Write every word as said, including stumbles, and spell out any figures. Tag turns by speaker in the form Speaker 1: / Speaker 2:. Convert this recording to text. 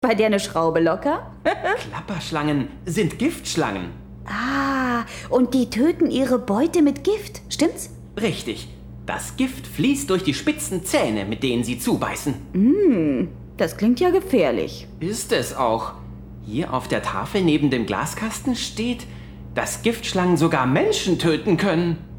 Speaker 1: Bei der eine Schraube locker?
Speaker 2: Klapperschlangen sind Giftschlangen.
Speaker 1: Ah, und die töten ihre Beute mit Gift, stimmt's?
Speaker 2: Richtig. Das Gift fließt durch die spitzen Zähne, mit denen sie zubeißen.
Speaker 1: Mm, das klingt ja gefährlich.
Speaker 2: Ist es auch. Hier auf der Tafel neben dem Glaskasten steht, dass Giftschlangen sogar Menschen töten können.